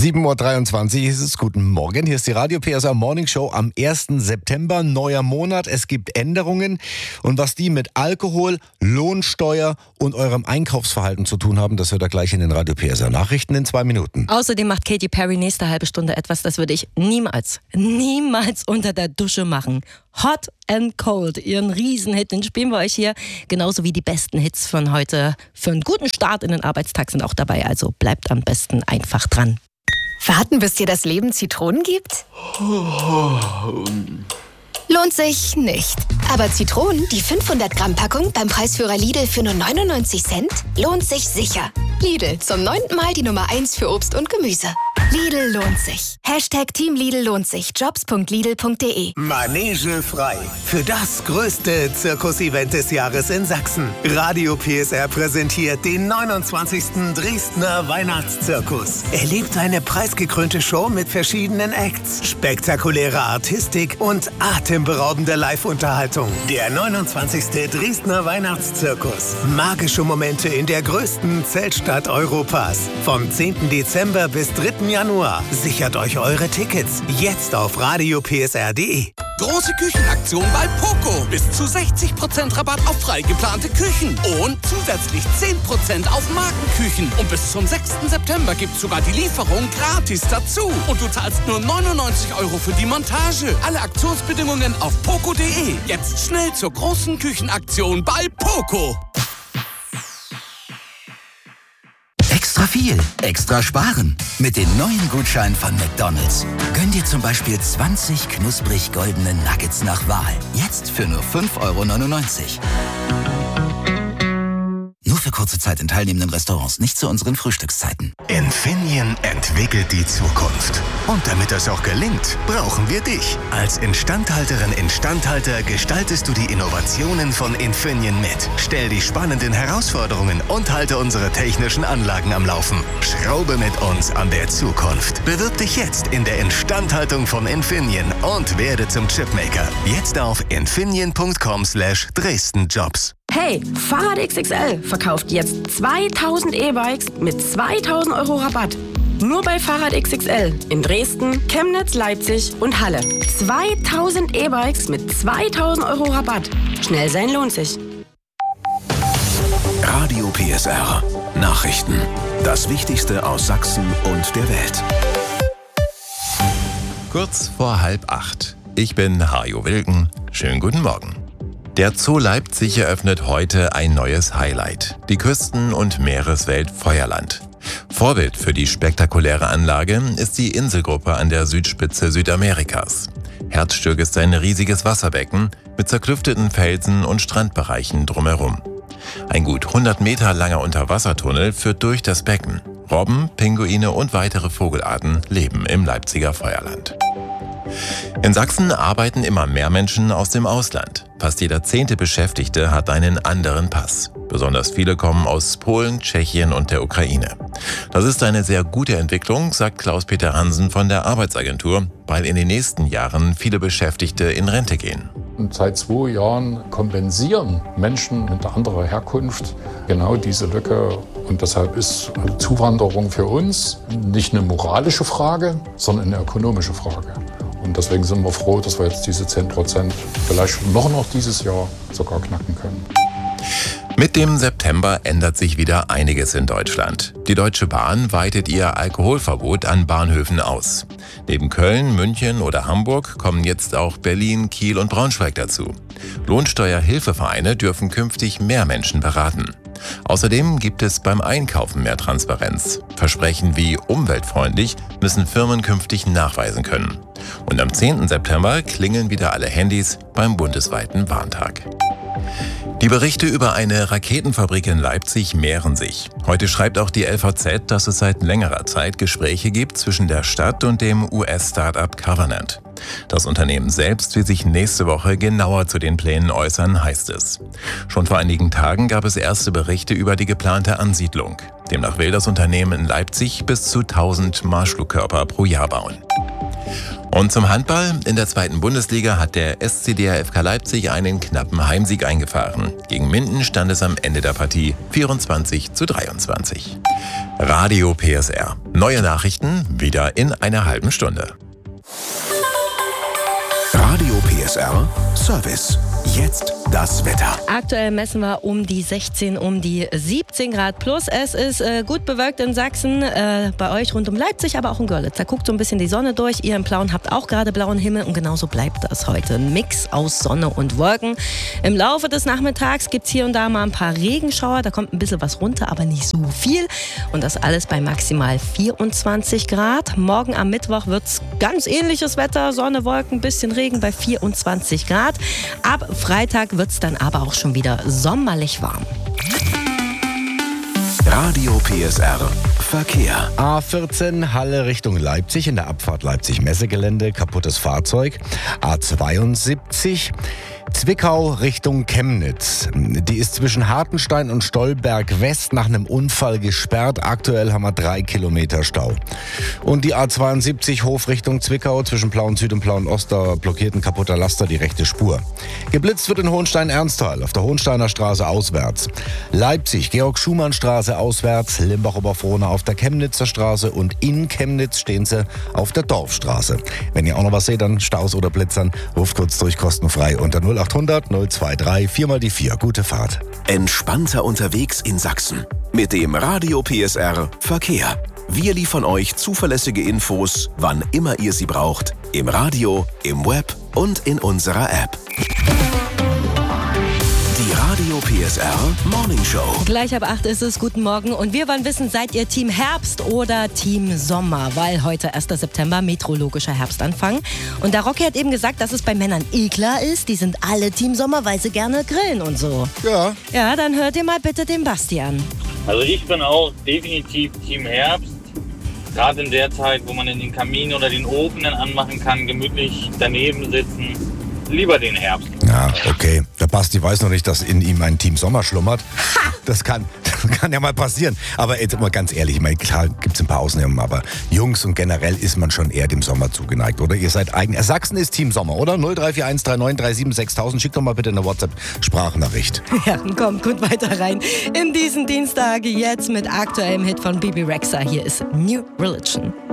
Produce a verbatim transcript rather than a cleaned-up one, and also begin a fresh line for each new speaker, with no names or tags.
sieben Uhr dreiundzwanzig ist es. Guten Morgen. Hier ist die Radio P S A Morning Show am ersten September. Neuer Monat. Es gibt Änderungen. Und was die mit Alkohol, Lohnsteuer und eurem Einkaufsverhalten zu tun haben, das hört ihr gleich in den Radio P S A Nachrichten in zwei Minuten.
Außerdem macht Katy Perry nächste halbe Stunde etwas, das würde ich niemals, niemals unter der Dusche machen. Hot and Cold, ihren Riesenhit, den spielen wir euch hier. Genauso wie die besten Hits von heute für einen guten Start in den Arbeitstag sind auch dabei. Also bleibt am besten einfach dran.
Warten, bis dir das Leben Zitronen gibt? Lohnt sich nicht. Aber Zitronen, die fünfhundert Gramm Packung beim Preisführer Lidl für nur neunundneunzig Cent, lohnt sich sicher. Lidl, zum neunten Mal die Nummer eins für Obst und Gemüse. Lidl lohnt sich. Hashtag Team Lidl lohnt sich. Jobs punkt lidl punkt de.
Manege frei. Für das größte Zirkus-Event des Jahres in Sachsen. Radio P S R präsentiert den neunundzwanzigsten Dresdner Weihnachtszirkus. Erlebt eine preisgekrönte Show mit verschiedenen Acts, spektakuläre Artistik und atemberaubende Live-Unterhaltung. Der neunundzwanzigste Dresdner Weihnachtszirkus. Magische Momente in der größten Zeltstadt Europas. Vom zehnten Dezember bis dritten Januar. Sichert euch eure Tickets jetzt auf radio p s r punkt de.
Große Küchenaktion bei Poco. Bis zu sechzig Prozent Rabatt auf frei geplante Küchen. Und zusätzlich zehn Prozent auf Markenküchen. Und bis zum sechsten September gibt's sogar die Lieferung gratis dazu. Und du zahlst nur neunundneunzig Euro für die Montage. Alle Aktionsbedingungen auf poco punkt de. Jetzt schnell zur großen Küchenaktion bei Poco.
Extra viel, extra sparen. Mit den neuen Gutscheinen von McDonald's. Gönn dir zum Beispiel zwanzig knusprig goldene Nuggets nach Wahl. Jetzt für nur fünf Euro neunundneunzig. Nur für kurze Zeit in teilnehmenden Restaurants, nicht zu unseren Frühstückszeiten.
Infineon entwickelt die Zukunft. Und damit das auch gelingt, brauchen wir dich. Als Instandhalterin, Instandhalter gestaltest du die Innovationen von Infineon mit. Stell die spannenden Herausforderungen und halte unsere technischen Anlagen am Laufen. Schraube mit uns an der Zukunft. Bewirb dich jetzt in der Instandhaltung von Infineon und werde zum Chipmaker. Jetzt auf infineon punkt com slash Dresden Jobs.
Hey, Fahrrad X X L verkauft jetzt zweitausend E-Bikes mit zweitausend Euro Rabatt. Nur bei Fahrrad X X L in Dresden, Chemnitz, Leipzig und Halle. zweitausend E-Bikes mit zweitausend Euro Rabatt. Schnell sein lohnt sich.
Radio P S R. Nachrichten. Das Wichtigste aus Sachsen und der Welt.
Kurz vor halb acht. Ich bin Hajo Wilken. Schönen guten Morgen. Der Zoo Leipzig eröffnet heute ein neues Highlight. Die Küsten- und Meereswelt Feuerland. Vorbild für die spektakuläre Anlage ist die Inselgruppe an der Südspitze Südamerikas. Herzstück ist ein riesiges Wasserbecken mit zerklüfteten Felsen und Strandbereichen drumherum. Ein gut hundert Meter langer Unterwassertunnel führt durch das Becken. Robben, Pinguine und weitere Vogelarten leben im Leipziger Feuerland. In Sachsen arbeiten immer mehr Menschen aus dem Ausland. Fast jeder zehnte Beschäftigte hat einen anderen Pass. Besonders viele kommen aus Polen, Tschechien und der Ukraine. Das ist eine sehr gute Entwicklung, sagt Klaus-Peter Hansen von der Arbeitsagentur, weil in den nächsten Jahren viele Beschäftigte in Rente gehen.
Und seit zwei Jahren kompensieren Menschen mit anderer Herkunft genau diese Lücke. Und deshalb ist Zuwanderung für uns nicht eine moralische Frage, sondern eine ökonomische Frage. Und deswegen sind wir froh, dass wir jetzt diese zehn Prozent vielleicht noch noch dieses Jahr sogar knacken können.
Mit dem September ändert sich wieder einiges in Deutschland. Die Deutsche Bahn weitet ihr Alkoholverbot an Bahnhöfen aus. Neben Köln, München oder Hamburg kommen jetzt auch Berlin, Kiel und Braunschweig dazu. Lohnsteuerhilfevereine dürfen künftig mehr Menschen beraten. Außerdem gibt es beim Einkaufen mehr Transparenz. Versprechen wie umweltfreundlich müssen Firmen künftig nachweisen können. Und am zehnten September klingeln wieder alle Handys beim bundesweiten Warntag. Die Berichte über eine Raketenfabrik in Leipzig mehren sich. Heute schreibt auch die L V Z, dass es seit längerer Zeit Gespräche gibt zwischen der Stadt und dem U S-Startup Covenant. Das Unternehmen selbst will sich nächste Woche genauer zu den Plänen äußern, heißt es. Schon vor einigen Tagen gab es erste Berichte über die geplante Ansiedlung. Demnach will das Unternehmen in Leipzig bis zu tausend Marschflugkörper pro Jahr bauen. Und zum Handball. In der zweiten Bundesliga hat der S C D R F K Leipzig einen knappen Heimsieg eingefahren. Gegen Minden stand es am Ende der Partie vierundzwanzig zu dreiundzwanzig. Radio P S R. Neue Nachrichten wieder in einer halben Stunde.
Radio P S R Service. Jetzt das Wetter.
Aktuell messen wir um die sechzehn, um die siebzehn Grad plus. Es ist äh, gut bewölkt in Sachsen, äh, bei euch rund um Leipzig, aber auch in Görlitz. Da guckt so ein bisschen die Sonne durch. Ihr in Plauen habt auch gerade blauen Himmel und genauso bleibt das heute. Ein Mix aus Sonne und Wolken. Im Laufe des Nachmittags gibt es hier und da mal ein paar Regenschauer. Da kommt ein bisschen was runter, aber nicht so viel. Und das alles bei maximal vierundzwanzig Grad. Morgen am Mittwoch wird es ganz ähnliches Wetter. Sonne, Wolken, bisschen Regen bei vierundzwanzig Grad. Ab Freitag wird es dann aber auch schon wieder sommerlich warm.
Radio P S R Verkehr.
A vierzehn Halle Richtung Leipzig, in der Abfahrt Leipzig-Messegelände, kaputtes Fahrzeug. A zweiundsiebzig Zwickau Richtung Chemnitz. Die ist zwischen Hartenstein und Stolberg West nach einem Unfall gesperrt. Aktuell haben wir drei Kilometer Stau. Und die A zweiundsiebzig Hof Richtung Zwickau zwischen Plauen Süd und Plauen Ost, da blockiert ein kaputter Laster die rechte Spur. Geblitzt wird in Hohenstein-Ernsthal auf der Hohensteiner Straße auswärts. Leipzig Georg-Schumann-Straße auswärts, Limbach-Oberfrohna auf der Chemnitzer Straße und in Chemnitz stehen sie auf der Dorfstraße. Wenn ihr auch noch was seht an Staus oder Blitzern, ruft kurz durch, kostenfrei unter null achthundert null zweiundzwanzig vier mal die vier. Gute Fahrt.
Entspannter unterwegs in Sachsen. Mit dem Radio P S R Verkehr. Wir liefern euch zuverlässige Infos, wann immer ihr sie braucht. Im Radio, im Web und in unserer App. Die Radio P S R Morning Show.
Gleich ab acht ist es. Guten Morgen. Und wir wollen wissen, seid ihr Team Herbst oder Team Sommer? Weil heute erster September, meteorologischer Herbstanfang. Und der Rocky hat eben gesagt, dass es bei Männern eh klar ist, die sind alle Team Sommer, weil sie gerne grillen und so.
Ja.
Ja, dann hört ihr mal bitte den Basti an.
Also ich bin auch definitiv Team Herbst. Gerade in der Zeit, wo man in den Kamin oder den Ofen dann anmachen kann, gemütlich daneben sitzen. Lieber den Herbst.
Ja, okay. Der Basti weiß noch nicht, dass in ihm ein Team Sommer schlummert. Das kann, das kann ja mal passieren. Aber jetzt mal ganz ehrlich, ich meine, klar gibt es ein paar Ausnahmen, aber Jungs und generell ist man schon eher dem Sommer zugeneigt, oder? Ihr seid eigen. Sachsen ist Team Sommer, oder? null drei vier eins drei neun drei sieben sechs null null null. Schickt doch mal bitte eine WhatsApp-Sprachnachricht.
Ja, komm, gut weiter rein. In diesen Dienstag jetzt mit aktuellem Hit von Bibi Rexha. Hier ist New Religion.